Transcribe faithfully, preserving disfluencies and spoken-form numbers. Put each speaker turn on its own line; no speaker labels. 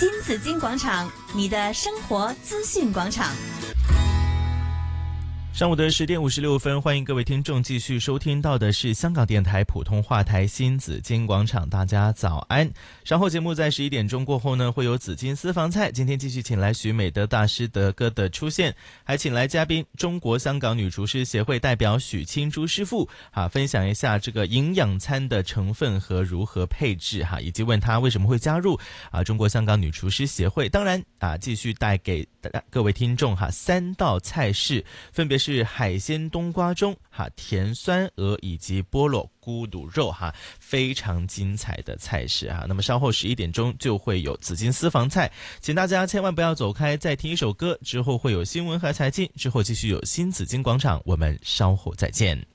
新紫金广场，你的生活资讯广场。
上午的十点五十六分，欢迎各位听众继续收听到的是香港电台普通话台新紫金广场，大家早安。稍后节目在十一点钟过后呢，会有紫金私房菜，今天继续请来许美德大师德哥的出现，还请来嘉宾中国香港女厨师协会代表许清珠师傅啊，分享一下这个营养餐的成分和如何配置哈，以及问他为什么会加入啊中国香港女厨师协会。当然啊，继续带给各位听众哈三道菜式，分别是是海鲜冬瓜盅哈、甜酸鹅以及菠萝咕嘟肉哈，非常精彩的菜式哈。那么稍后十一点钟就会有紫金私房菜，请大家千万不要走开，再听一首歌之后会有新闻和财经，之后继续有新紫金广场，我们稍后再见。